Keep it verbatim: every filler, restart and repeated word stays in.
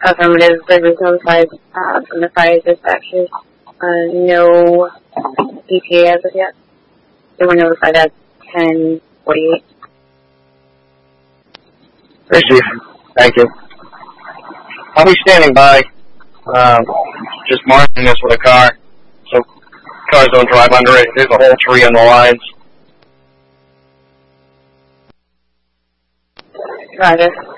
Affirmative, the was notified uh, from the fire dispatchers. Uh, no E T A as of yet. They were notified at ten forty-eight. Received. Thank you. I'll be standing by, um, just marking this with a car, so cars don't drive under it. There's a whole tree on the lines. Roger.